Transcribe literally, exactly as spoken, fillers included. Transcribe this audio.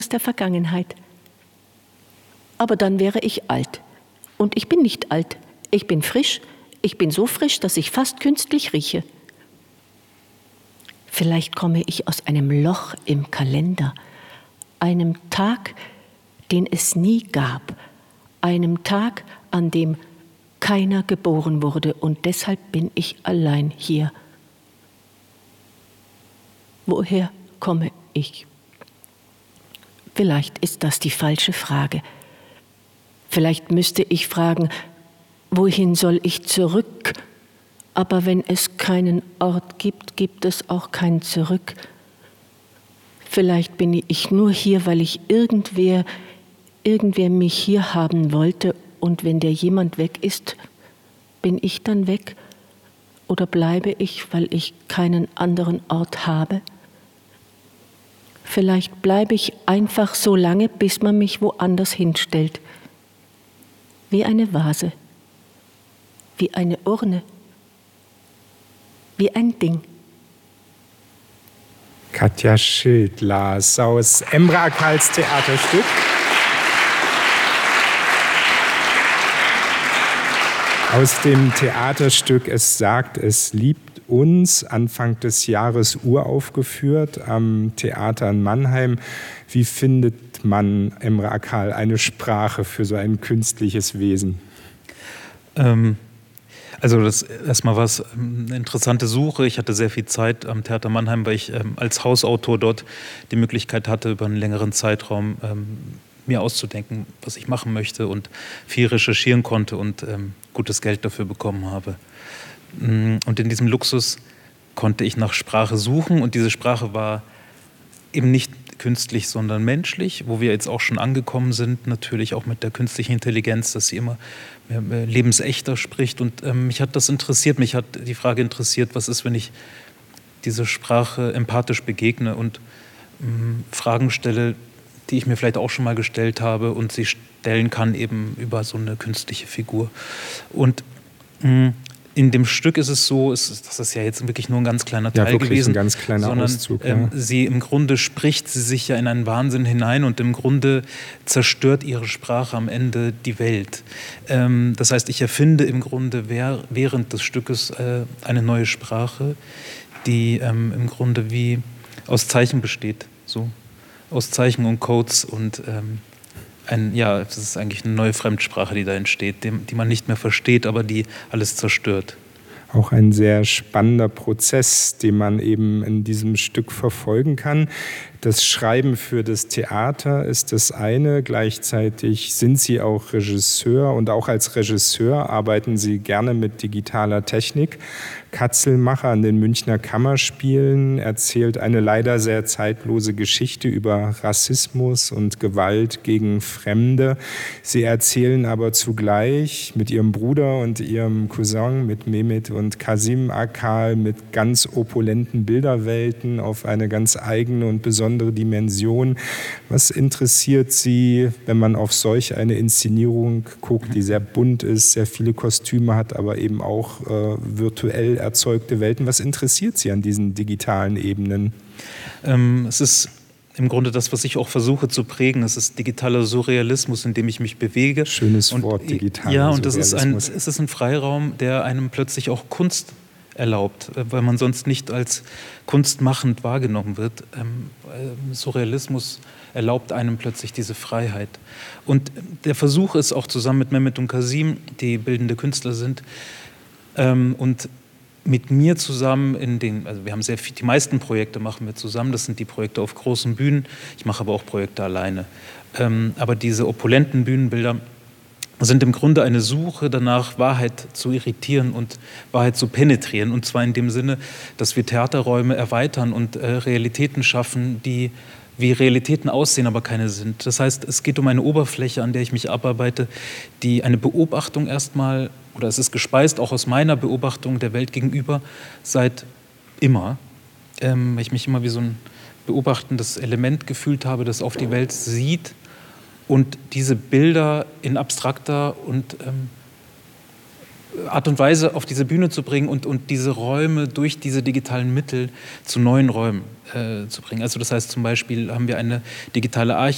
der Vergangenheit. Aber dann wäre ich alt. Und ich bin nicht alt. Ich bin frisch. Ich bin so frisch, dass ich fast künstlich rieche. Vielleicht komme ich aus einem Loch im Kalender, einem Tag, den es nie gab, einem Tag, an dem keiner geboren wurde, und deshalb bin ich allein hier. Woher komme ich? Vielleicht ist das die falsche Frage. Vielleicht müsste ich fragen, wohin soll ich zurück? Aber wenn es keinen Ort gibt, gibt es auch kein Zurück. Vielleicht bin ich nur hier, weil ich irgendwer, irgendwer mich hier haben wollte, und wenn der jemand weg ist, bin ich dann weg? Oder bleibe ich, weil ich keinen anderen Ort habe? Vielleicht bleibe ich einfach so lange, bis man mich woanders hinstellt. Wie eine Vase, wie eine Urne, wie ein Ding. Katja Schild las aus Emre Akals Theaterstück. Aus dem Theaterstück Es sagt, es liebt uns, Anfang des Jahres uraufgeführt am Theater in Mannheim. Wie findet man, Emre Akal, eine Sprache für so ein künstliches Wesen? Ähm, also das erstmal war es eine interessante Suche. Ich hatte sehr viel Zeit am Theater Mannheim, weil ich ähm, als Hausautor dort die Möglichkeit hatte, über einen längeren Zeitraum ähm, mir auszudenken, was ich machen möchte, und viel recherchieren konnte und ähm, gutes Geld dafür bekommen habe. Und in diesem Luxus konnte ich nach Sprache suchen, und diese Sprache war eben nicht künstlich, sondern menschlich, wo wir jetzt auch schon angekommen sind, natürlich auch mit der künstlichen Intelligenz, dass sie immer mehr, mehr lebensechter spricht. Und ähm, mich hat das interessiert, mich hat die Frage interessiert, was ist, wenn ich dieser Sprache empathisch begegne und ähm, Fragen stelle, die ich mir vielleicht auch schon mal gestellt habe und sie stellen kann eben über so eine künstliche Figur. Und mh, in dem Stück ist es so, ist, das ist ja jetzt wirklich nur ein ganz kleiner Teil ja, wirklich gewesen, ein ganz kleiner sondern Auszug, ähm, ja. sie im Grunde spricht sie sich ja in einen Wahnsinn hinein, und im Grunde zerstört ihre Sprache am Ende die Welt. Ähm, das heißt, ich erfinde im Grunde wer, während des Stückes äh, eine neue Sprache, die ähm, im Grunde wie aus Zeichen besteht, so aus Zeichen und Codes, und ähm, ein, ja, das ist eigentlich eine neue Fremdsprache, die da entsteht, die, die man nicht mehr versteht, aber die alles zerstört. Auch ein sehr spannender Prozess, den man eben in diesem Stück verfolgen kann. Das Schreiben für das Theater ist das eine. Gleichzeitig sind Sie auch Regisseur, und auch als Regisseur arbeiten Sie gerne mit digitaler Technik. Katzelmacher an den Münchner Kammerspielen erzählt eine leider sehr zeitlose Geschichte über Rassismus und Gewalt gegen Fremde. Sie erzählen aber zugleich mit Ihrem Bruder und Ihrem Cousin, mit Mehmet und Kasim Akal, mit ganz opulenten Bilderwelten auf eine ganz eigene und besondere Dimension. Was interessiert Sie, wenn man auf solch eine Inszenierung guckt, die sehr bunt ist, sehr viele Kostüme hat, aber eben auch äh, virtuell erzeugte Welten? Was interessiert Sie an diesen digitalen Ebenen? Ähm, es ist im Grunde das, was ich auch versuche zu prägen. Es ist digitaler Surrealismus, in dem ich mich bewege. Schönes und, Wort, digitaler Ja, und das ist ein, Surrealismus. es ist ein Freiraum, der einem plötzlich auch Kunst erlaubt, weil man sonst nicht als kunstmachend wahrgenommen wird. Ähm, Surrealismus erlaubt einem plötzlich diese Freiheit. Und der Versuch ist auch zusammen mit Mehmet und Kasim, die bildende Künstler sind, ähm, und mit mir zusammen in den, also wir haben sehr viel, die meisten Projekte machen wir zusammen, das sind die Projekte auf großen Bühnen, ich mache aber auch Projekte alleine. Ähm, aber diese opulenten Bühnenbilder sind im Grunde eine Suche danach, Wahrheit zu irritieren und Wahrheit zu penetrieren. Und zwar in dem Sinne, dass wir Theaterräume erweitern und äh, Realitäten schaffen, die wie Realitäten aussehen, aber keine sind. Das heißt, es geht um eine Oberfläche, an der ich mich abarbeite, die eine Beobachtung erstmal, oder es ist gespeist auch aus meiner Beobachtung der Welt gegenüber, seit immer. Ähm, weil ich mich immer wie so ein beobachtendes Element gefühlt habe, das auf die Welt sieht und diese Bilder in abstrakter und ähm, Art und Weise auf diese Bühne zu bringen und, und diese Räume durch diese digitalen Mittel zu neuen Räumen äh, zu bringen. Also das heißt, zum Beispiel haben wir eine digitale Arche,